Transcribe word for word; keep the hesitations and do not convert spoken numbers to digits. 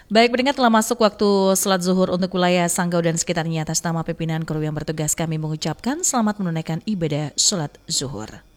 Baik, pendengar, telah masuk waktu salat zuhur untuk wilayah Sanggau dan sekitarnya. Atas nama pimpinan kru yang bertugas, kami mengucapkan selamat menunaikan ibadah salat zuhur.